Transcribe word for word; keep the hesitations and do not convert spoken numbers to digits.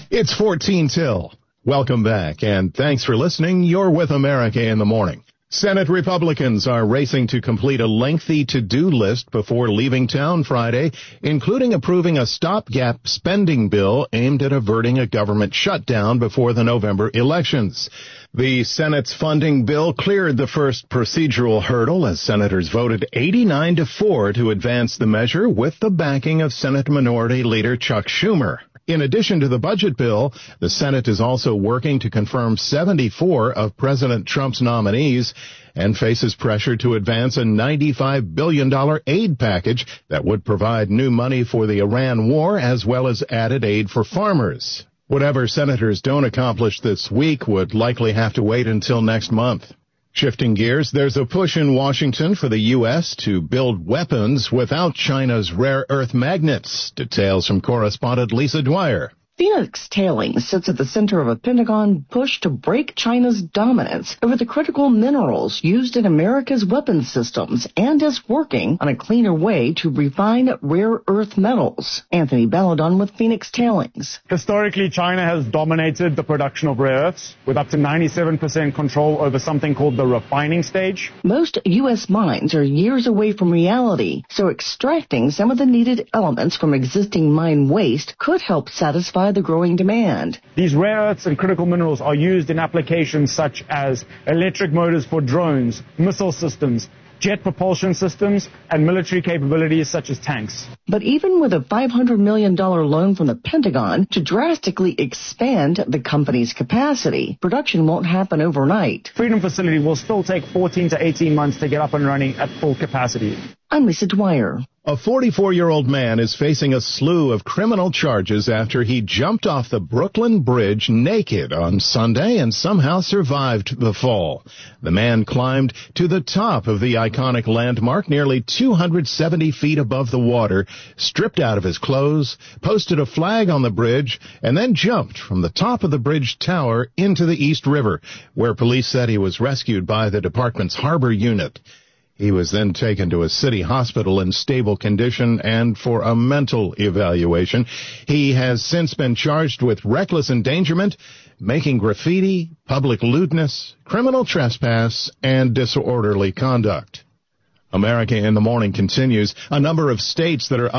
It's fourteen till. Welcome back, and thanks for listening. You're with America in the Morning. Senate Republicans are racing to complete a lengthy to-do list before leaving town Friday, including approving a stopgap spending bill aimed at averting a government shutdown before the November elections. The Senate's funding bill cleared the first procedural hurdle as senators voted eighty-nine to four to advance the measure with the backing of Senate Minority Leader Chuck Schumer. In addition to the budget bill, the Senate is also working to confirm seventy-four of President Trump's nominees and faces pressure to advance a ninety-five billion dollars aid package that would provide new money for the Iran war as well as added aid for farmers. Whatever senators don't accomplish this week would likely have to wait until next month. Shifting gears, there's a push in Washington for the U S to build weapons without China's rare earth magnets. Details from correspondent Lisa Dwyer. Phoenix Tailings sits at the center of a Pentagon push to break China's dominance over the critical minerals used in America's weapon systems and is working on a cleaner way to refine rare earth metals. Anthony Belladon with Phoenix Tailings. Historically, China has dominated the production of rare earths with up to ninety-seven percent control over something called the refining stage. Most U S mines are years away from reality, so extracting some of the needed elements from existing mine waste could help satisfy the growing demand. These rare earths and critical minerals are used in applications such as electric motors for drones, missile systems, jet propulsion systems, and military capabilities such as tanks. But even with a five hundred million dollars loan from the Pentagon to drastically expand the company's capacity, production won't happen overnight. Freedom Facility will still take fourteen to eighteen months to get up and running at full capacity. I'm Lisa Dwyer. A forty-four-year-old man is facing a slew of criminal charges after he jumped off the Brooklyn Bridge naked on Sunday and somehow survived the fall. The man climbed to the top of the iconic landmark nearly two hundred seventy feet above the water, stripped out of his clothes, posted a flag on the bridge, and then jumped from the top of the bridge tower into the East River, where police said he was rescued by the department's harbor unit. He was then taken to a city hospital in stable condition and for a mental evaluation. He has since been charged with reckless endangerment, making graffiti, public lewdness, criminal trespass, and disorderly conduct. America in the Morning continues. A number of states that are